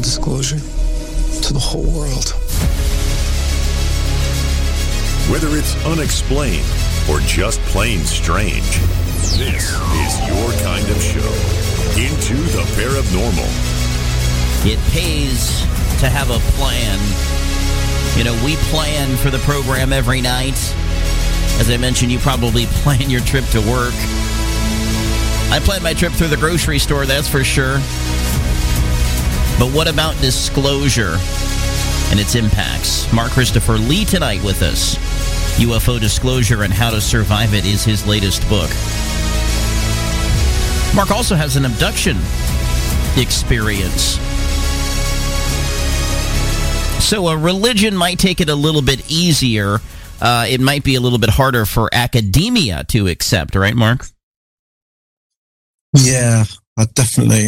disclosure to the whole world. Whether it's unexplained or just plain strange, this is your kind of show. Into the Paranormal. It pays to have a plan. You know, we plan for the program every night. As I mentioned, you probably plan your trip to work. I plan my trip through the grocery store, that's for sure. But what about disclosure and its impacts? Mark Christopher Lee tonight with us. UFO Disclosure and How to Survive It is his latest book. Mark also has an abduction experience. So a religion might take it a little bit easier. It might be a little bit harder for academia to accept, right, Mark? Yeah, definitely.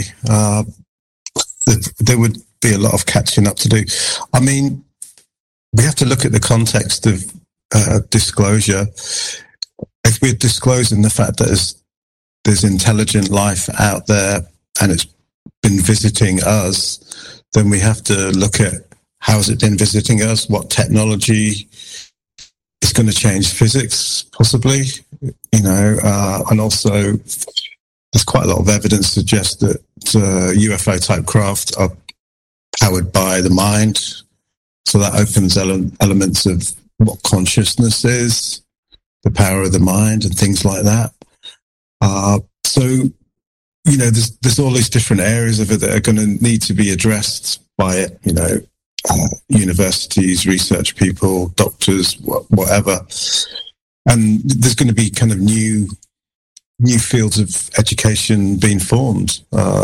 There would be a lot of catching up to do. I mean, we have to look at the context of disclosure. If we're disclosing the fact that there's intelligent life out there and it's been visiting us, then we have to look at how has it been visiting us, what technology is going to change physics, possibly, and also there's quite a lot of evidence suggests that UFO-type craft are powered by the mind. So that opens elements of what consciousness is, the power of the mind, and things like that. There's all these different areas of it that are going to need to be addressed by universities, research people, doctors, whatever. And there's going to be kind of new fields of education being formed.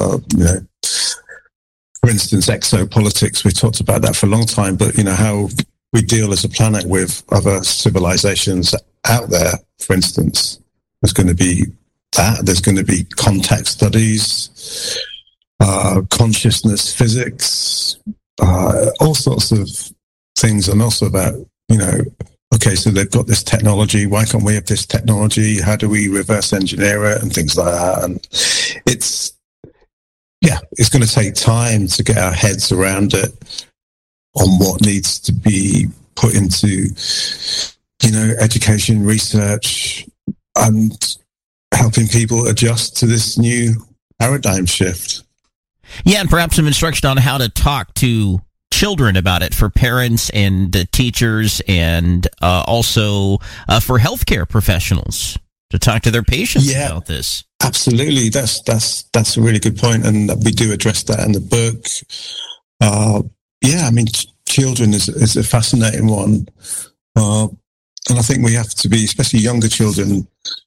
For instance, exopolitics, we talked about that for a long time, but, how we deal as a planet with other civilizations out there, for instance, there's going to be that. There's going to be contact studies, consciousness physics, all sorts of things, and also about, okay, so they've got this technology. Why can't we have this technology? How do we reverse engineer it and things like that? And it's going to take time to get our heads around it on what needs to be put into, education, research, and helping people adjust to this new paradigm shift. Yeah, and perhaps some instruction on how to talk to children about it for parents and teachers, and also for healthcare professionals to talk to their patients about this. Absolutely, that's a really good point, and we do address that in the book. Children is a fascinating one, and I think we have to be, especially younger children.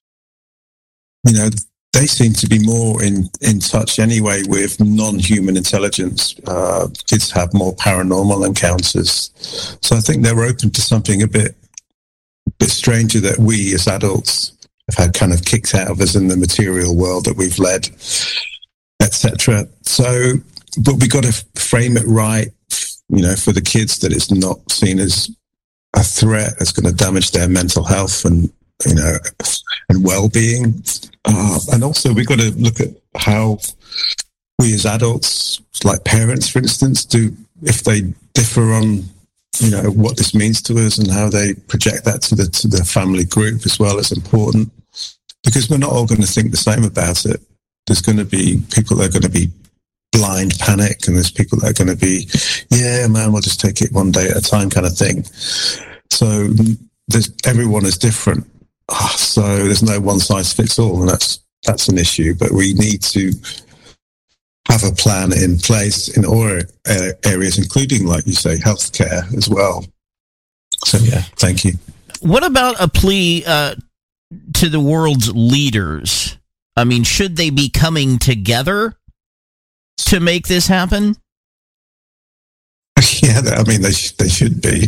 They seem to be more in touch anyway with non-human intelligence. Kids have more paranormal encounters. So I think they're open to something a bit stranger that we as adults have had kind of kicked out of us in the material world that we've led, etc. So, but we got to frame it right, for the kids, that it's not seen as a threat that's going to damage their mental health and well-being. And also we've got to look at how we as adults, like parents, for instance, if they differ on, what this means to us and how they project that to the family group as well, is important, because we're not all going to think the same about it. There's going to be people that are going to be blind panic, and there's people that are going to be, we'll just take it one day at a time kind of thing. So everyone is different. So there's no one size fits all, and that's an issue. But we need to have a plan in place in all areas, including, like you say, healthcare as well. So thank you. What about a plea to the world's leaders? I mean, should they be coming together to make this happen? Yeah, they should be.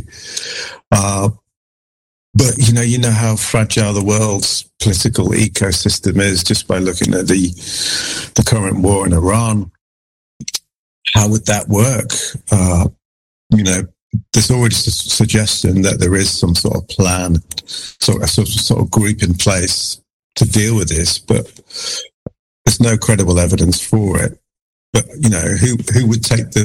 But, you know how fragile the world's political ecosystem is just by looking at the current war in Iran. How would that work? There's already a suggestion that there is some sort of plan, sort of group in place to deal with this, but there's no credible evidence for it. But, who would take the